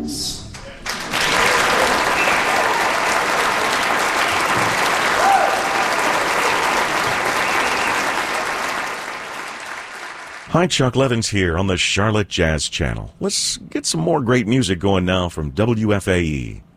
Levens. Hi, Chuck Levens here on the Charlotte Jazz Channel. Let's get some more great music going now from WFAE.